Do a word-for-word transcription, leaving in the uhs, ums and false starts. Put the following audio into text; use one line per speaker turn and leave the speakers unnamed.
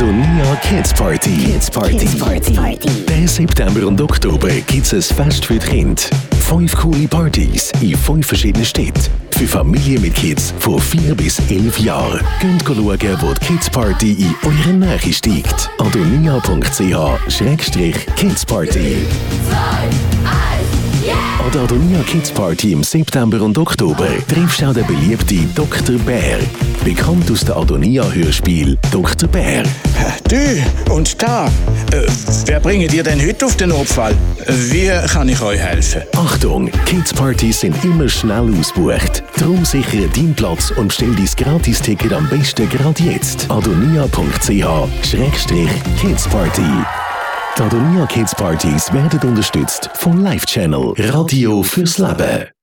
Adonia Kids Party. Kids Party. Kids Party. Den September und Oktober gibt es ein Fest für die Kinder. Fünf coole Partys in fünf verschiedenen Städten. Für Familien mit Kids von vier bis elf Jahren. Könnt schauen, wo die Kids Party in eurer Nähe steigt. adonia punkt c h slash kids party. An der Adonia Kids Party im September und Oktober triffst du auch den beliebten Doktor Bär. Bekannt aus dem Adonia-Hörspiel Doktor Bär.
Du und da, äh, wer bringt ihr denn heute auf den Notfall? Wie kann ich euch helfen?
Achtung, Kids Partys sind immer schnell ausgebucht. Darum sichere deinen Platz und bestell dein Gratis-Ticket am besten gerade jetzt. adonia punkt c h slash kids party. Die Adonia Kids Partys werden unterstützt von Live Channel Radio fürs Leben.